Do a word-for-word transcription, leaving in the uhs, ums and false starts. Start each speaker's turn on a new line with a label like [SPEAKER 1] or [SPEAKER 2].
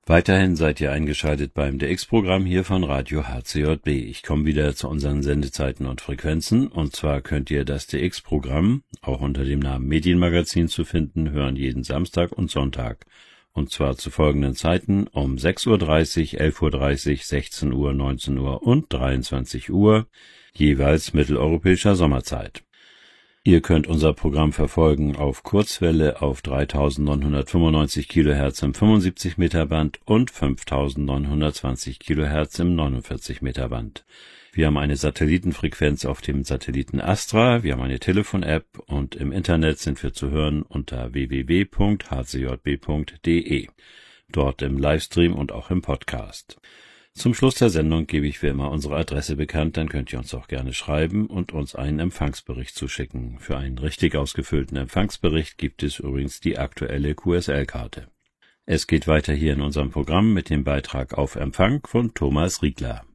[SPEAKER 1] Weiterhin seid ihr eingeschaltet beim D X-Programm hier von Radio H C J B. Ich komme wieder zu unseren Sendezeiten und Frequenzen. Und zwar könnt ihr das D X-Programm, auch unter dem Namen Medienmagazin zu finden, hören jeden Samstag und Sonntag. Und zwar zu folgenden Zeiten um sechs Uhr dreißig, elf Uhr dreißig, sechzehn Uhr, neunzehn Uhr und dreiundzwanzig Uhr, jeweils mitteleuropäischer Sommerzeit. Ihr könnt unser Programm verfolgen auf Kurzwelle auf dreitausendneunhundertfünfundneunzig Kilohertz im fünfundsiebzig Meter Band und fünftausendneunhundertzwanzig Kilohertz im neunundvierzig Meter Band. Wir haben eine Satellitenfrequenz auf dem Satelliten Astra, wir haben eine Telefon-App und im Internet sind wir zu hören unter w w w punkt h c j b punkt d e, dort im Livestream und auch im Podcast. Zum Schluss der Sendung gebe ich wie immer unsere Adresse bekannt, dann könnt ihr uns auch gerne schreiben und uns einen Empfangsbericht zuschicken. Für einen richtig ausgefüllten Empfangsbericht gibt es übrigens die aktuelle Q S L-Karte. Es geht weiter hier in unserem Programm mit dem Beitrag auf Empfang von Thomas Riegler.